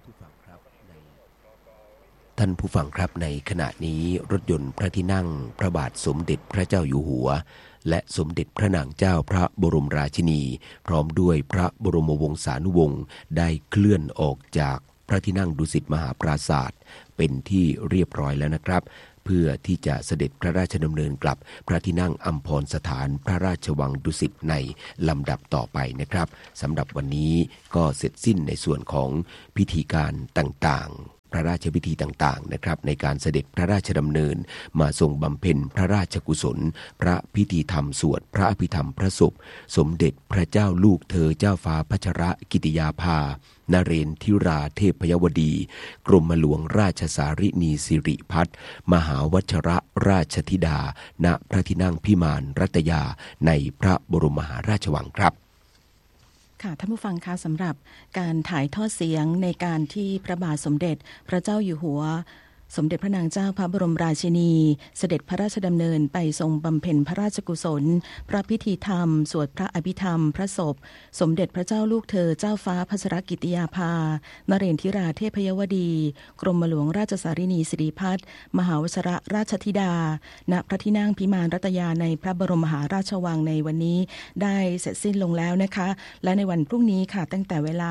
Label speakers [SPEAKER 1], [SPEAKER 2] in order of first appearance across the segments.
[SPEAKER 1] ท่านผู้ฟังครับในขณะนี้รถยนต์พระที่นั่งพระบาทสมเด็จพระเจ้าอยู่หัวและสมเด็จพระนางเจ้าพระบรมราชินีพร้อมด้วยพระบรมวงศานุวงศ์ได้เคลื่อนออกจากพระที่นั่งดุสิตมหาปราสาทเป็นที่เรียบร้อยแล้วนะครับเพื่อที่จะเสด็จพระราชดำเนินกลับพระที่นั่งอัมพรสถานพระราชวังดุสิตในลำดับต่อไปนะครับสำหรับวันนี้ก็เสร็จสิ้นในส่วนของพิธีการต่างๆพระราชพิธีต่างๆนะครับในการเสด็จพระราชดำเนินมาทรงบำเพ็ญพระราชกุศลพระพิธีธรรมสวดพระอภิธรรมพระศพสมเด็จพระเจ้าลูกเธอเจ้าฟ้าพัชรกิติยาภานเรนทิราเทพยวดีกรมหลวงราชสารินีสิริพัฒน์มหาวัชรราชธิดาณพระที่นั่งพิมานรัตยาในพระบรมมหาราชวังครับ
[SPEAKER 2] ค่ะท่านผู้ฟังคะสำหรับการถ่ายทอดเสียงในการที่พระบาทสมเด็จพระเจ้าอยู่หัวสมเด็จพระนางเจ้าพระบรมราชินีเสด็จพระราชดำเนินไปทรงบำเพ็ญพระราชกุศลพระพิธีธรรมสวดพระอภิธรรมพระศพสมเด็จพระเจ้าลูกเธอเจ้าฟ้าพัชรกิติยาภานเรนทิราเทพยวดีกรมหลวงราชสารินีสิริพัฒน์มหาวชรราชธิดาณพระที่นั่งพิมานรัตยาในพระบรมมหาราชวังในวันนี้ได้เสร็จสิ้นลงแล้วนะคะและในวันพรุ่งนี้ค่ะตั้งแต่เวลา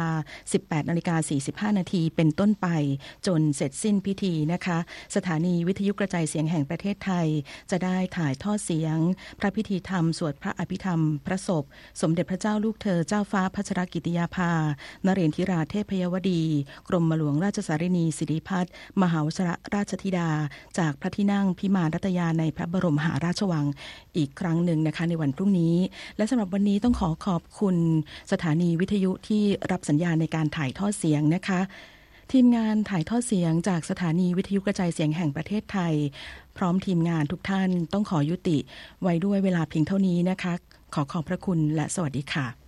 [SPEAKER 2] 18:45 นาทีเป็นต้นไปจนเสร็จสิ้นพิธีนะคะสถานีวิทยุกระจายเสียงแห่งประเทศไทยจะได้ถ่ายทอดเสียงพระพิธีธรรมสวดพระอภิธรรมพระศพสมเด็จพระเจ้าลูกเธอเจ้าฟ้าพัชรกิติยาภานเรนทิราเทพยวดีกรมหลวงราชสารินีสิริพัฒน์มหาวชรราชธิดาจากพระที่นั่งพิมานรัตยาในพระบรมมหาราชวังอีกครั้งหนึ่งนะคะในวันพรุ่งนี้และสำหรับวันนี้ต้องขอบคุณสถานีวิทยุที่รับสัญญาณในการถ่ายทอดเสียงนะคะทีมงานถ่ายทอดเสียงจากสถานีวิทยุกระจายเสียงแห่งประเทศไทยพร้อมทีมงานทุกท่านต้องขอยุติไว้ด้วยเวลาเพียงเท่านี้นะคะขอบพระคุณและสวัสดีค่ะ